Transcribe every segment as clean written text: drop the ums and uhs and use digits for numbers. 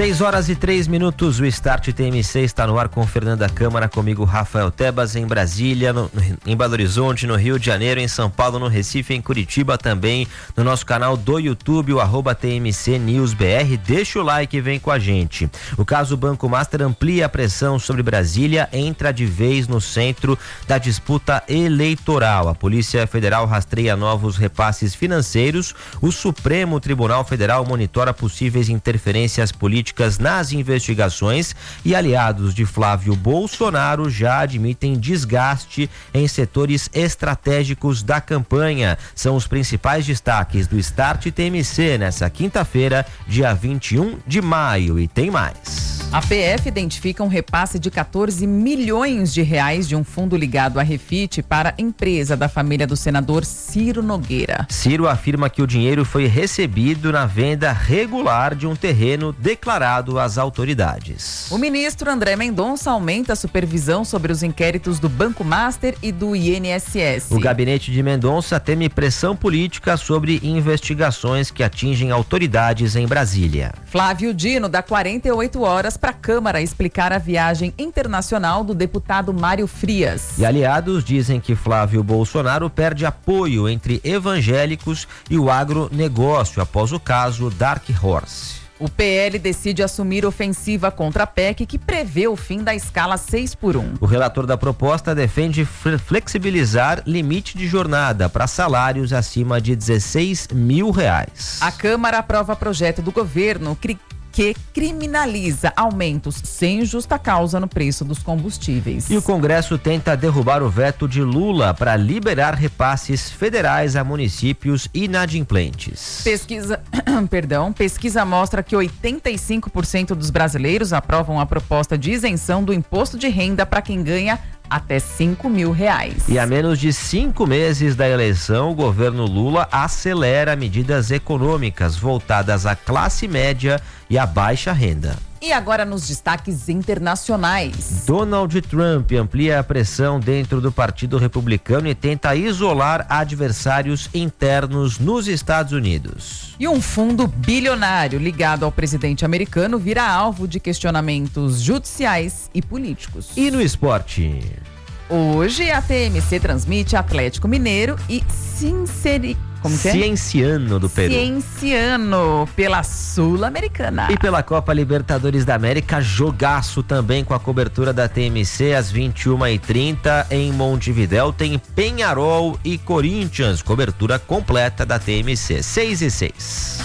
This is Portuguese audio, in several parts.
6h03, o Start TMC está no ar com Fernanda Câmara, comigo Rafael Tebas, em Brasília, em Belo Horizonte, no Rio de Janeiro, em São Paulo, no Recife, em Curitiba também, no nosso canal do YouTube, o @TMC News BR. Deixa o like e vem com a gente. O caso Banco Master amplia a pressão sobre Brasília, entra de vez no centro da disputa eleitoral. A Polícia Federal rastreia novos repasses financeiros. O Supremo Tribunal Federal monitora possíveis interferências políticas nas investigações e aliados de Flávio Bolsonaro já admitem desgaste em setores estratégicos da campanha. São os principais destaques do Start TMC nessa quinta-feira, dia 21 de maio. E tem mais. A PF identifica um repasse de 14 milhões de reais de um fundo ligado à Refit para empresa da família do senador Ciro Nogueira. Ciro afirma que o dinheiro foi recebido na venda regular de um terreno declarado às autoridades. O ministro André Mendonça aumenta a supervisão sobre os inquéritos do Banco Master e do INSS. O gabinete de Mendonça teme pressão política sobre investigações que atingem autoridades em Brasília. Flávio Dino dá 48 horas para a Câmara explicar a viagem internacional do deputado Mário Frias. E aliados dizem que Flávio Bolsonaro perde apoio entre evangélicos e o agronegócio após o caso Dark Horse. O PL decide assumir ofensiva contra a PEC que prevê o fim da escala 6x1. O relator da proposta defende flexibilizar limite de jornada para salários acima de R$16 mil. A Câmara aprova projeto do governo que criminaliza aumentos sem justa causa no preço dos combustíveis. E o Congresso tenta derrubar o veto de Lula para liberar repasses federais a municípios inadimplentes. Pesquisa mostra que 85% dos brasileiros aprovam a proposta de isenção do imposto de renda para quem ganha até R$5 mil. E a menos de 5 meses da eleição, o governo Lula acelera medidas econômicas voltadas à classe média e à baixa renda. E agora nos destaques internacionais. Donald Trump amplia a pressão dentro do Partido Republicano e tenta isolar adversários internos nos Estados Unidos. E um fundo bilionário ligado ao presidente americano vira alvo de questionamentos judiciais e políticos. E no esporte? Hoje a TMC transmite Atlético Mineiro e Cienciano do Peru. Cienciano pela Sul-Americana. E pela Copa Libertadores da América, jogaço também com a cobertura da TMC às 21h30 em Montevidéu. Tem Peñarol e Corinthians, cobertura completa da TMC. 6h06.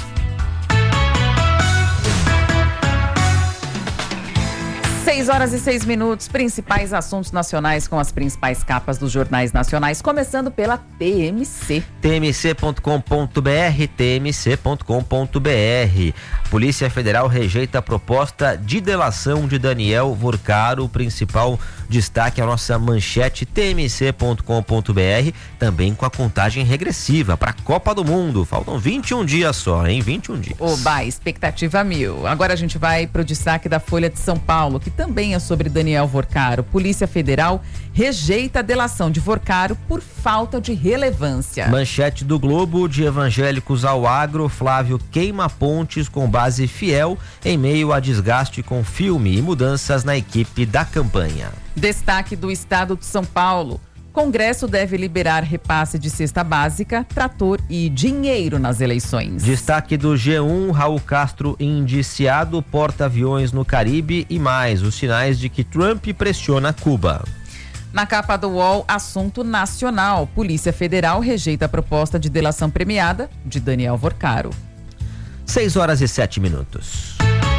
6h06, principais assuntos nacionais com as principais capas dos jornais nacionais, começando pela TMC. tmc.com.br, tmc.com.br. Polícia Federal rejeita a proposta de delação de Daniel Vorcaro. O principal destaque é a nossa manchete, tmc.com.br, também com a contagem regressiva para a Copa do Mundo. Faltam 21 dias só, hein? 21 dias. Oba, expectativa 1000. Agora a gente vai pro destaque da Folha de São Paulo, que também é sobre Daniel Vorcaro. Polícia Federal rejeita a delação de Vorcaro por falta de relevância. Manchete do Globo: de evangélicos ao agro, Flávio queima pontes com base fiel em meio a desgaste com filme e mudanças na equipe da campanha. Destaque do Estado de São Paulo: Congresso deve liberar repasse de cesta básica, trator e dinheiro nas eleições. Destaque do G1: Raul Castro indiciado, porta-aviões no Caribe e mais os sinais de que Trump pressiona Cuba. Na capa do UOL, assunto nacional: Polícia Federal rejeita a proposta de delação premiada de Daniel Vorcaro. 6h07.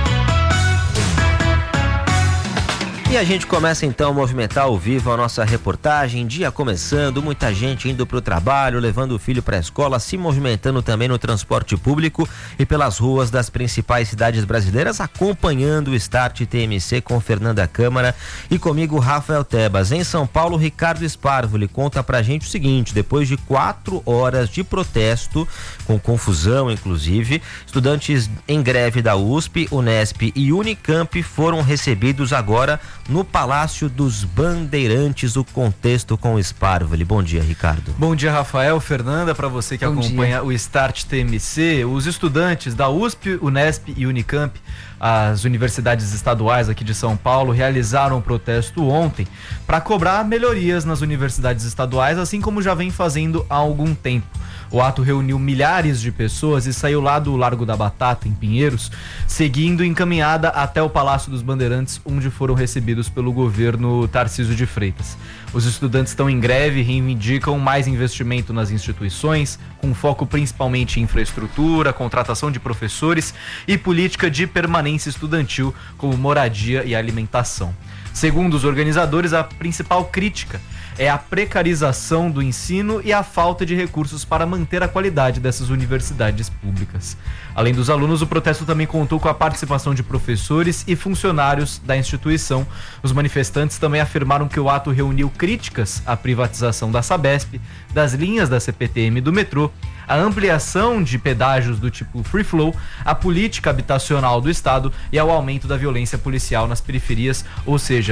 E a gente começa então a movimentar ao vivo a nossa reportagem, dia começando, muita gente indo para o trabalho, levando o filho para a escola, se movimentando também no transporte público e pelas ruas das principais cidades brasileiras, acompanhando o Start TMC com Fernanda Câmara e comigo Rafael Tebas. Em São Paulo, Ricardo Esparvoli conta pra gente o seguinte: depois de 4 horas de protesto, com confusão inclusive, estudantes em greve da USP, Unesp e Unicamp foram recebidos agora no Palácio dos Bandeirantes, o contexto com o Sparvoli. Bom dia, Ricardo. Bom dia, Rafael, Fernanda, para você que acompanha o Start TMC. Os estudantes da USP, Unesp e Unicamp, as universidades estaduais aqui de São Paulo, realizaram um protesto ontem para cobrar melhorias nas universidades estaduais, assim como já vem fazendo há algum tempo. O ato reuniu milhares de pessoas e saiu lá do Largo da Batata, em Pinheiros, seguindo encaminhada até o Palácio dos Bandeirantes, onde foram recebidos pelo governo Tarcísio de Freitas. Os estudantes estão em greve e reivindicam mais investimento nas instituições, com foco principalmente em infraestrutura, contratação de professores e política de permanência estudantil, como moradia e alimentação. Segundo os organizadores, a principal crítica é a precarização do ensino e a falta de recursos para manter a qualidade dessas universidades públicas. Além dos alunos, o protesto também contou com a participação de professores e funcionários da instituição. Os manifestantes também afirmaram que o ato reuniu críticas à privatização da Sabesp, das linhas da CPTM e do metrô, a ampliação de pedágios do tipo free flow, a política habitacional do Estado e ao aumento da violência policial nas periferias, ou seja,